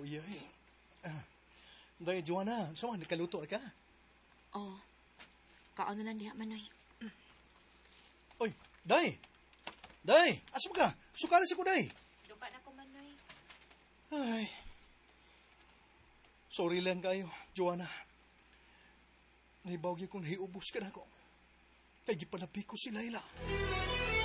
Uyay. Day, Joanna, saan nakaluto ka? Oh, kaon na lang diha, Manoy. Oy, Day! Day! Asa ka? Sukali si ko, Day! Duka na ko, Manoy. Ay. Sorry lang kayo, Joanna. Naibawag kong nahiubos ka na ko. Kaya gipalabi ko si Layla.